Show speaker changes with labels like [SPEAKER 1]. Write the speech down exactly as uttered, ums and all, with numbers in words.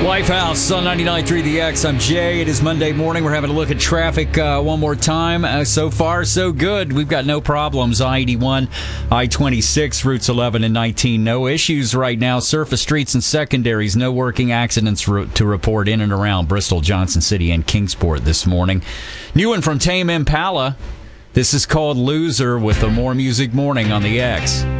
[SPEAKER 1] Lifehouse on ninety-nine point three The X. I'm Jay. It is Monday morning. We're having a look at traffic uh, one more time. Uh, so far, so good. We've got no problems. I eighty-one, I twenty-six, routes eleven and nineteen. No issues right now. Surface streets and secondaries. No working accidents re- to report in and around Bristol, Johnson City, and Kingsport this morning. New one from Tame Impala. This is called Loser with the More Music Morning on The X.